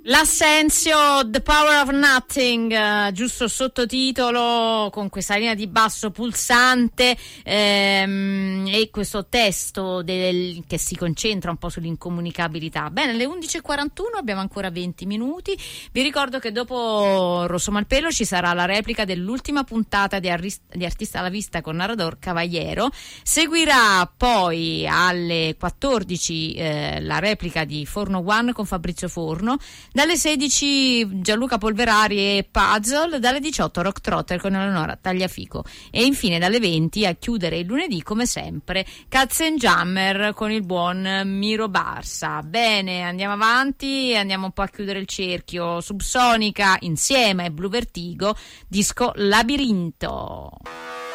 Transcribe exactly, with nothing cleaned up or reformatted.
L'Assenzio, The Power of Nothing, uh, giusto sottotitolo con questa linea di basso pulsante ehm, e questo testo del, che si concentra un po' sull'incomunicabilità. Bene, alle undici e quarantuno abbiamo ancora venti minuti. Vi ricordo che dopo Rosso Malpelo ci sarà la replica dell'ultima puntata di, Arris- di Artista alla Vista con Narrador Cavaliero. Seguirà poi alle quattordici eh, la replica di Forno One con Fabrizio Forno. Dalle sedici Gianluca Polverari e Puzzle, dalle diciotto Rock Trotter con Eleonora Tagliafico e infine dalle venti a chiudere il lunedì come sempre Katzenjammer con il buon Miro Barsa. Bene, andiamo avanti e andiamo un po' a chiudere il cerchio. Subsonica insieme a Blue Vertigo, disco Labirinto.